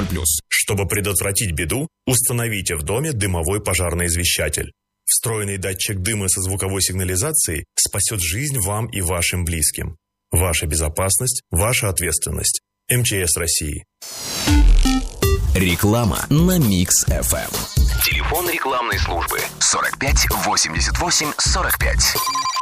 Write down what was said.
Чтобы предотвратить беду, установите в доме дымовой пожарный извещатель. Встроенный датчик дыма со звуковой сигнализацией спасет жизнь вам и вашим близким. Ваша безопасность – ваша ответственность. МЧС России. Реклама на Микс FM. Телефон рекламной службы 45 88 45.